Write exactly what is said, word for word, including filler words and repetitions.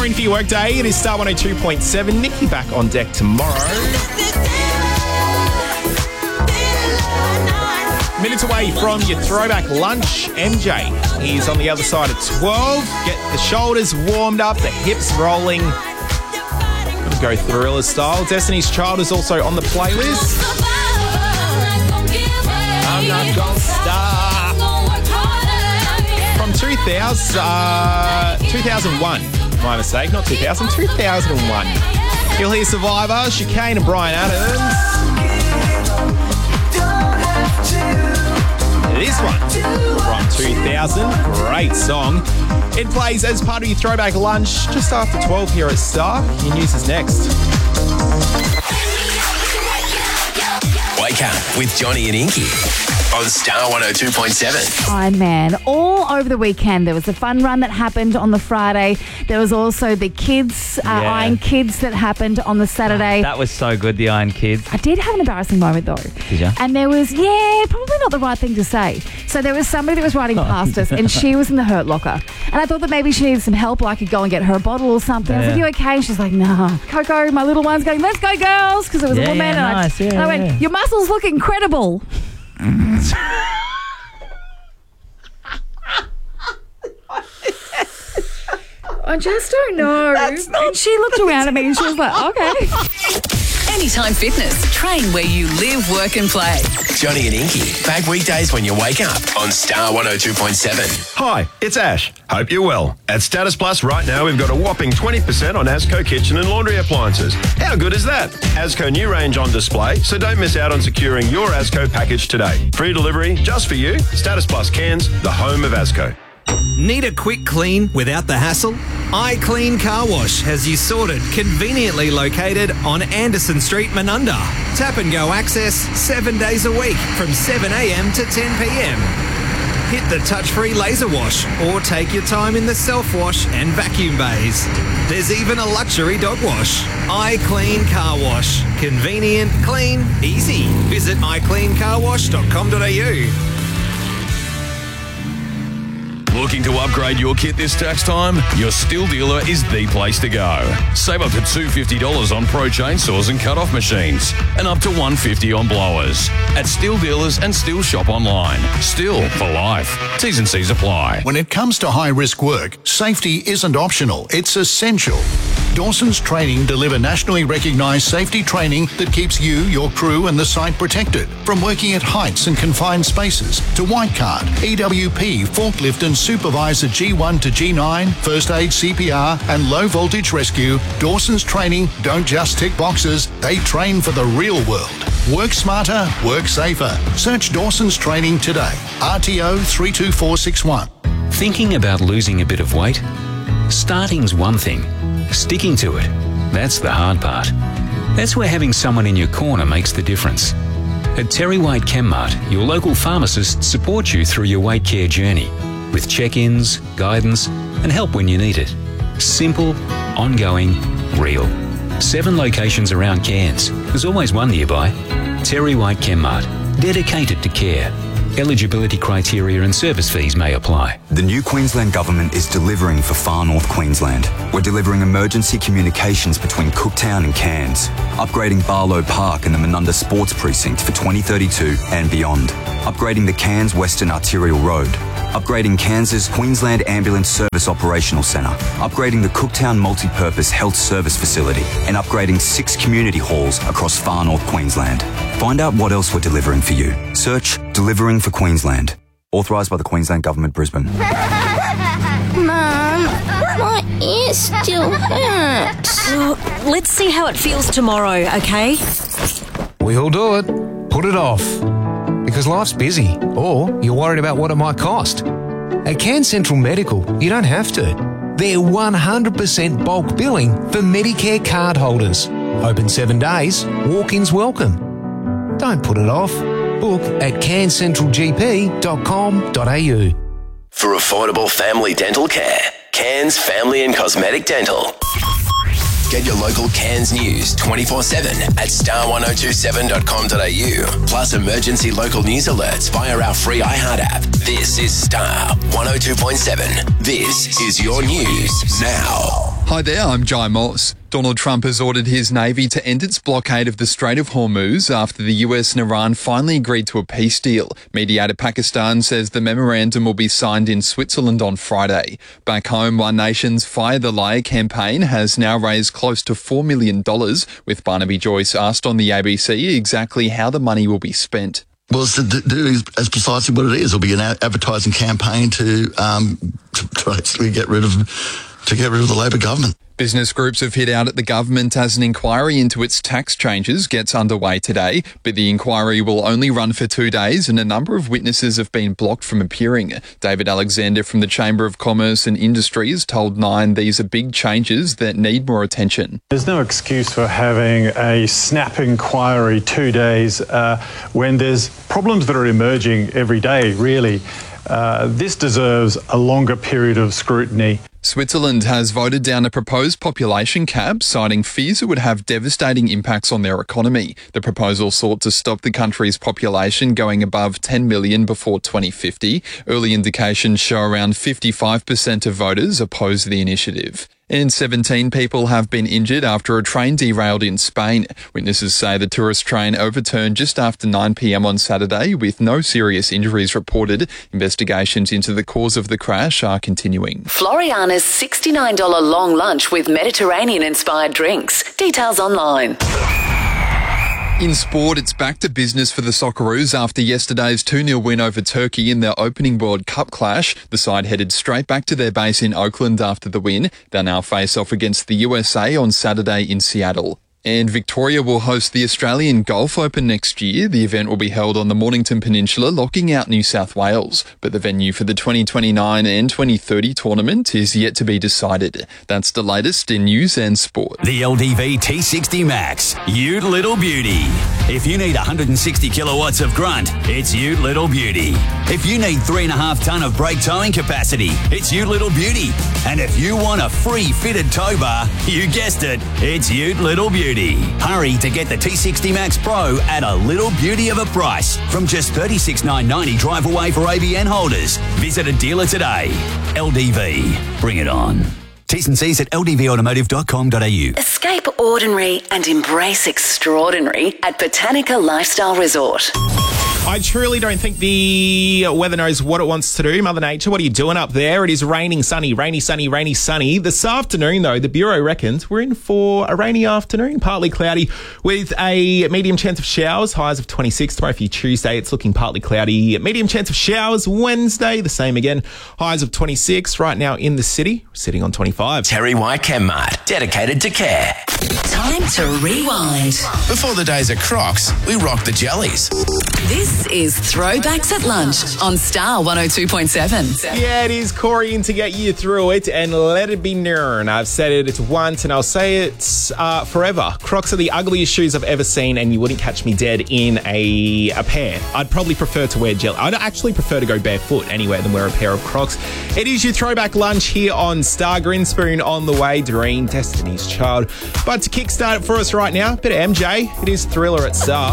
More in for your workday. It is Star one oh two point seven. Nikki back on deck tomorrow. Minutes away from your throwback lunch. M J is on the other side at twelve. Get the shoulders warmed up, the hips rolling. Gonna go Thriller style. Destiny's Child is also on the playlist. I'm not gonna stop. From two thousand, uh, two thousand one. My mistake, not two thousand, two thousand one. You'll hear Survivor, Chicane and Bryan Adams. This one from two thousand, great song. It plays as part of your throwback lunch just after twelve here at Star. Your news is next. Wake up with Johnny and Inky on Star one oh two point seven. Oh, man. All over the weekend, there was a fun run that happened on the Friday. There was also the kids, uh, Yeah. Iron Kids that happened on the Saturday. That was so good, the Iron Kids. I did have an embarrassing moment, though. Did you? And there was, yeah, probably not the right thing to say. So there was somebody that was riding past us, and she was in the hurt locker. And I thought that maybe she needed some help, or I could go and get her a bottle or something. I was Yeah. like, you okay? And she's like, nah. Coco, my little one's going, let's go, girls, because it was Yeah, a woman. yeah, and nice. I, Yeah, and I went, yeah. your muscles look incredible. I just don't know. That's not and she looked around at me and she was like, okay. Anytime Fitness. Train where you live, work and play. Johnny and Inky, back weekdays when you wake up on Star one oh two point seven. Hi, it's Ash. Hope you're well. At Status Plus right now, we've got a whopping twenty percent on Asco kitchen and laundry appliances. How good is that? Asco new range on display, so don't miss out on securing your Asco package today. Free delivery just for you. Status Plus Cairns, the home of Asco. Need a quick clean without the hassle? iClean Car Wash has you sorted, conveniently located on Anderson Street, Menunda. Tap and go access seven days a week from seven a.m. to ten p.m. Hit the touch-free laser wash or take your time in the self-wash and vacuum bays. There's even a luxury dog wash. iClean Car Wash. Convenient, clean, easy. Visit i clean car wash dot com dot a u. Looking to upgrade your kit this tax time? Your Stihl dealer is the place to go. Save up to two hundred fifty dollars on pro chainsaws and cut-off machines and up to one hundred fifty dollars on blowers. At Stihl dealers and Stihl shop online. Stihl for life. T's and C's apply. When it comes to high-risk work, safety isn't optional, it's essential. Dawson's Training deliver nationally recognised safety training that keeps you, your crew and the site protected. From working at heights and confined spaces to white card, E W P, forklift and supervisor G one to G nine, first aid, C P R and low voltage rescue, Dawson's Training don't just tick boxes, they train for the real world. Work smarter, work safer. Search Dawson's Training today. R T O three two four six one. Thinking about losing a bit of weight? Starting's one thing. Sticking to it, that's the hard part. That's where having someone in your corner makes the difference. At Terry White ChemMart, your local pharmacists support you through your weight care journey with check-ins, guidance and help when you need it. Simple, ongoing, real. Seven locations around Cairns. There's always one nearby. Terry White ChemMart, dedicated to care. Eligibility criteria and service fees may apply. The new Queensland Government is delivering for Far North Queensland. We're delivering emergency communications between Cooktown and Cairns, upgrading Barlow Park and the Menunda Sports Precinct for twenty thirty-two and beyond, upgrading the Cairns Western Arterial Road, upgrading Cairns' Queensland Ambulance Service Operational Centre, upgrading the Cooktown Multi-Purpose Health Service Facility, and upgrading six community halls across Far North Queensland. Find out what else we're delivering for you. Search Delivering for Queensland. Authorised by the Queensland Government, Brisbane. Mum, my ear still hurts. Oh, let's see how it feels tomorrow, okay? We'll do it. Put it off. Because life's busy, or you're worried about what it might cost. At Cairns Central Medical, you don't have to. They're one hundred percent bulk billing for Medicare card holders. Open seven days, walk-ins welcome. Don't put it off. Book at cairns central g p dot com dot a u. For affordable family dental care, Cairns Family and Cosmetic Dental. Get your local Cairns news twenty-four seven at star one oh two seven dot com dot a u. Plus emergency local news alerts via our free iHeart app. This is Star one oh two point seven. This is your news now. Hi there, I'm Jai Moss. Donald Trump has ordered his Navy to end its blockade of the Strait of Hormuz after the U S and Iran finally agreed to a peace deal. Mediator Pakistan says the memorandum will be signed in Switzerland on Friday. Back home, One Nation's Fire the Liar campaign has now raised close to four million dollars, with Barnaby Joyce asked on the A B C exactly how the money will be spent. Well, it's to do is, is precisely what it is. It'll be an advertising campaign to, um, to, to actually get rid of to get rid of the Labor government. Business groups have hit out at the government as an inquiry into its tax changes gets underway today, but the inquiry will only run for two days and a number of witnesses have been blocked from appearing. David Alexander from the Chamber of Commerce and Industry has told Nine these are big changes that need more attention. There's no excuse for having a snap inquiry two days uh, when there's problems that are emerging every day, really. Uh, this deserves a longer period of scrutiny. Switzerland has voted down a proposed population cap, citing fears it would have devastating impacts on their economy. The proposal sought to stop the country's population going above ten million before twenty fifty. Early indications show around fifty-five percent of voters oppose the initiative. And seventeen people have been injured after a train derailed in Spain. Witnesses say the tourist train overturned just after nine p.m. on Saturday with no serious injuries reported. Investigations into the cause of the crash are continuing. Floriana's sixty-nine dollars long lunch with Mediterranean-inspired drinks. Details online. In sport, it's back to business for the Socceroos after yesterday's two nil win over Turkey in their opening World Cup clash. The side headed straight back to their base in Oakland after the win. They'll now face off against the U S A on Saturday in Seattle. And Victoria will host the Australian Golf Open next year. The event will be held on the Mornington Peninsula, locking out New South Wales. But the venue for the twenty twenty-nine and twenty thirty tournament is yet to be decided. That's the latest in news and sport. The L D V T sixty Max, Ute Little Beauty. If you need one hundred sixty kilowatts of grunt, it's Ute Little Beauty. If you need three and a half ton of brake towing capacity, it's Ute Little Beauty. And if you want a free fitted tow bar, you guessed it, it's Ute Little Beauty. Hurry to get the T sixty Max Pro at a little beauty of a price from just thirty-six thousand nine hundred ninety drive away for A B N holders. Visit a dealer today. L D V, bring it on. T's and C's at l d v automotive dot com dot a u. Escape ordinary and embrace extraordinary at Botanica Lifestyle Resort. I truly don't think the weather knows what it wants to do. Mother Nature, what are you doing up there? It is raining, sunny, rainy, sunny, rainy, sunny. This afternoon, though, the Bureau reckons we're in for a rainy afternoon, partly cloudy with a medium chance of showers, highs of twenty-six. Tomorrow for your Tuesday, it's looking partly cloudy. Medium chance of showers. Wednesday, the same again, highs of twenty-six. Right now in the city, we're sitting on twenty-five. Terry White Chemmart, dedicated to care. Time to rewind. Before the days of Crocs, we rocked the jellies. This is Throwbacks at Lunch on Star one oh two point seven. Yeah, it is Corey in to get you through it, and let it be known. I've said it it's once, and I'll say it uh, forever. Crocs are the ugliest shoes I've ever seen, and you wouldn't catch me dead in a, a pair. I'd probably prefer to wear jelly. I'd actually prefer to go barefoot anywhere than wear a pair of Crocs. It is your Throwback Lunch here on Star. Grinspoon on the way, Doreen, Destiny's Child. But to kickstart it for us right now, bit of M J. It is Thriller at Star.